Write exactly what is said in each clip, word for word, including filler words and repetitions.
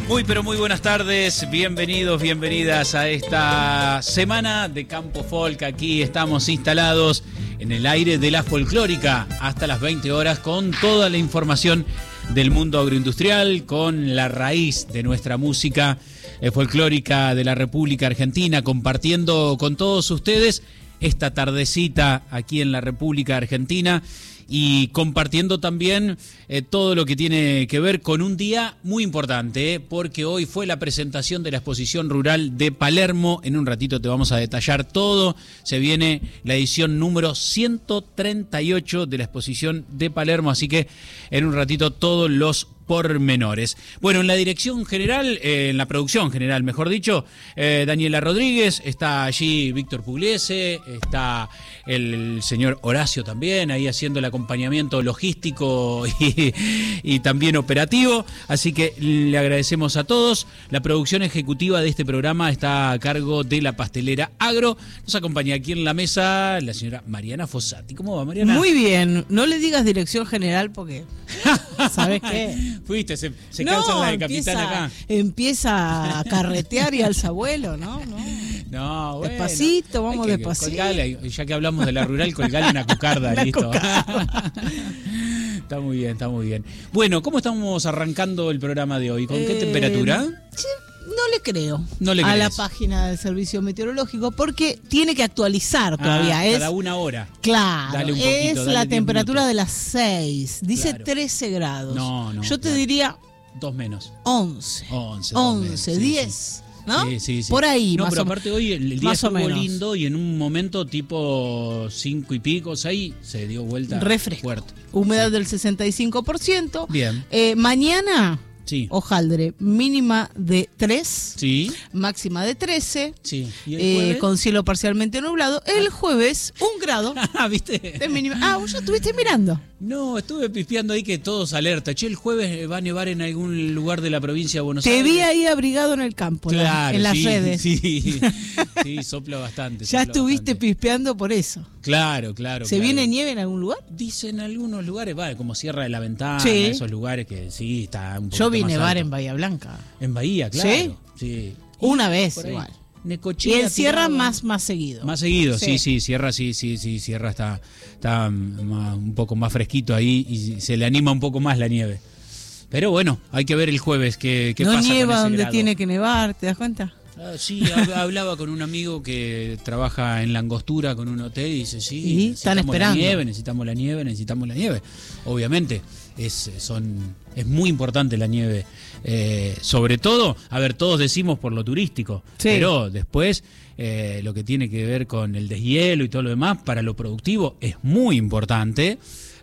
Muy pero muy buenas tardes, bienvenidos, bienvenidas a esta semana de Campo Folk. Aquí estamos instalados en el aire de la folclórica hasta las veinte horas con toda la información del mundo agroindustrial, con la raíz de nuestra música eh, folclórica de la República Argentina, compartiendo con todos ustedes esta tardecita aquí en la República Argentina y compartiendo también eh, todo lo que tiene que ver con un día muy importante, eh, porque hoy fue la presentación de la exposición rural de Palermo. En un ratito te vamos a detallar todo. Se viene la edición número ciento treinta y ocho de la exposición de Palermo, así que en un ratito todos los pormenores. Bueno, en la dirección general, eh, en la producción general, mejor dicho, eh, Daniela Rodríguez, está allí Víctor Pugliese, está el, el señor Horacio también, ahí haciendo el acompañamiento logístico y, y también operativo, así que le agradecemos a todos. La producción ejecutiva de este programa está a cargo de la pastelera Agro. Nos acompaña aquí en la mesa la señora Mariana Fossati. ¿Cómo va, Mariana? Muy bien, no le digas dirección general porque, ¿sabes qué? Fuiste, se, se no, cansa la de empieza, capitán acá. Empieza a carretear y alza vuelo, ¿no? No, no bueno. Despacito, vamos que, despacito. Colgale, ya que hablamos de la rural, colgale una cucarda, una listo. Cucarda. Está muy bien, está muy bien. Bueno, ¿cómo estamos arrancando el programa de hoy? ¿Con eh, qué temperatura? Sí, no le creo no le a la página del Servicio Meteorológico porque tiene que actualizar todavía. Ah, es, cada una hora. Claro, dale un poquito, es dale la temperatura minutos. de las seis. Dice claro. trece grados. No, no. Yo te claro. diría... Dos menos. once. once. once, sí, diez. Sí. ¿No? Sí, sí, sí. Por ahí, no, más pero o aparte hoy el, el día más estuvo lindo y en un momento tipo cinco y pico, seis, se dio vuelta refresco. Fuerte. Humedad sí. del sesenta y cinco por ciento. Bien. Eh, mañana, sí. hojaldre, mínima de tres, sí. máxima de trece, sí. ¿Y el eh, con cielo parcialmente nublado. El jueves, un grado. Ah, ¿viste? De mínima. Ah, vos ya estuviste mirando. No, estuve pispeando ahí que todos alerta. Che, el jueves va a nevar en algún lugar de la provincia de Buenos Te Aires. Te vi ahí abrigado en el campo, claro, en las sí, redes. Sí, sí, sopla bastante. Ya sopla estuviste bastante. pispeando por eso. Claro, claro. ¿Se claro. viene nieve en algún lugar? Dicen algunos lugares, va, como Sierra de la Ventana, sí. esos lugares que sí, está un poco Yo vi más nevar alto. en Bahía Blanca. En Bahía, claro. ¿Sí? Sí. Una vez igual. Necochea, y en Sierra tirado. más más seguido. Más seguido, sí, sí, sí, sí Sierra sí, sí, sí, Sierra está, está más, un poco más fresquito ahí y se le anima un poco más la nieve. Pero bueno, hay que ver el jueves qué, qué no pasa con ese nieva donde grado. tiene que nevar, ¿te das cuenta? Ah, sí, hablaba con un amigo que trabaja en la angostura con un hotel y dice, sí, ¿Y? Están necesitamos esperando. la nieve, necesitamos la nieve, necesitamos la nieve. Obviamente, es, son, es muy importante la nieve. Eh, sobre todo, a ver, todos decimos por lo turístico, sí. pero después eh, lo que tiene que ver con el deshielo y todo lo demás, para lo productivo es muy importante.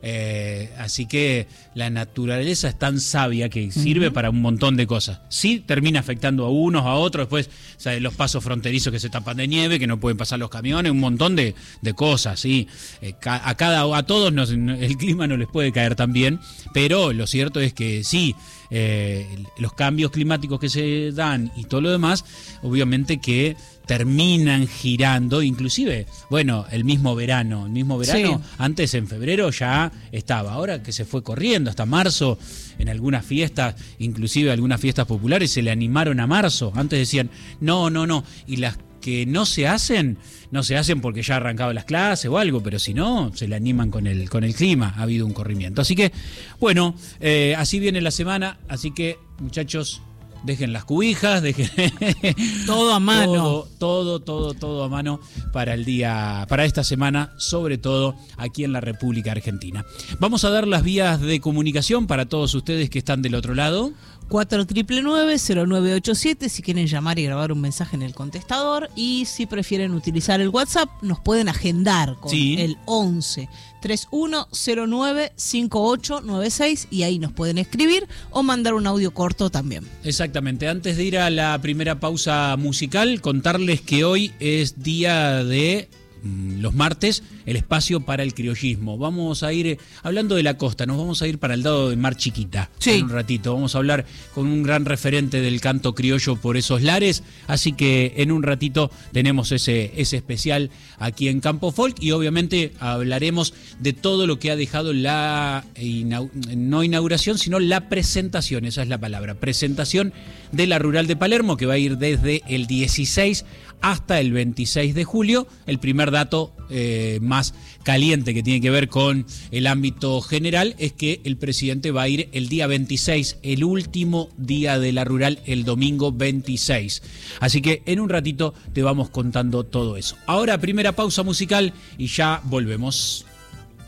Eh, así que la naturaleza es tan sabia que sirve uh-huh. para un montón de cosas. Sí termina afectando a unos, a otros, después o sea, los pasos fronterizos que se tapan de nieve, que no pueden pasar los camiones, un montón de, de cosas, ¿sí? Eh, a cada a todos nos, el clima no les puede caer tan bien, pero lo cierto es que sí, eh, los cambios climáticos que se dan y todo lo demás, obviamente que terminan girando, inclusive, bueno, el mismo verano, el mismo verano, sí. Antes en febrero ya estaba, ahora que se fue corriendo hasta marzo, en algunas fiestas, inclusive algunas fiestas populares se le animaron a marzo, antes decían, no, no, no, y las que no se hacen, no se hacen porque ya arrancaban las clases o algo, pero si no, se le animan con el, con el clima, ha habido un corrimiento. Así que, bueno, eh, así viene la semana, así que, muchachos, dejen las cubijas, dejen todo a mano. Todo, todo, todo, todo a mano para el día, para esta semana, sobre todo aquí en la República Argentina. Vamos a dar las vías de comunicación para todos ustedes que están del otro lado. cuatro nueve nueve, cero nueve ocho siete si quieren llamar y grabar un mensaje en el contestador, y si prefieren utilizar el WhatsApp nos pueden agendar con sí. el once, treinta y uno, cero nueve, cincuenta y ocho noventa y seis y ahí nos pueden escribir o mandar un audio corto también. Exactamente, antes de ir a la primera pausa musical, contarles que hoy es día de los martes, el espacio para el criollismo. Vamos a ir, hablando de la costa, nos vamos a ir para el lado de Mar Chiquita sí. en un ratito. Vamos a hablar con un gran referente del canto criollo por esos lares, así que en un ratito tenemos ese, ese especial aquí en Campo Folk y obviamente hablaremos de todo lo que ha dejado la, no inauguración, sino la presentación, esa es la palabra, presentación de la Rural de Palermo, que va a ir desde el dieciséis hasta el veintiséis de julio. El primer dato eh, más caliente que tiene que ver con el ámbito general es que el presidente va a ir el día veintiséis, el último día de la Rural, el domingo veintiséis. Así que en un ratito te vamos contando todo eso. Ahora, primera pausa musical y ya volvemos.